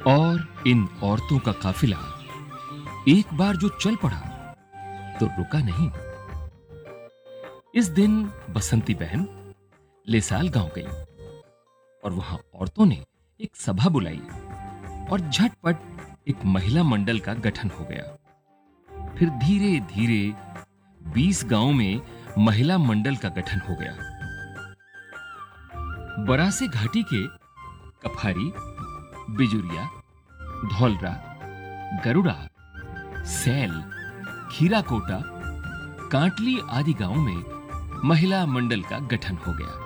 और इन औरतों का काफिला एक बार जो चल पड़ा तो रुका नहीं। इस दिन बसंती बहन लेसाल गांव गई और वहां औरतों ने एक सभा बुलाई और झटपट एक महिला मंडल का गठन हो गया। फिर धीरे धीरे 20 गांवों में महिला मंडल का गठन हो गया। बरासे घाटी के कफारी, बिजुरिया, धौलरा, गरुड़ा, सैल, खीराकोटा, कांटली आदि गांवों में महिला मंडल का गठन हो गया।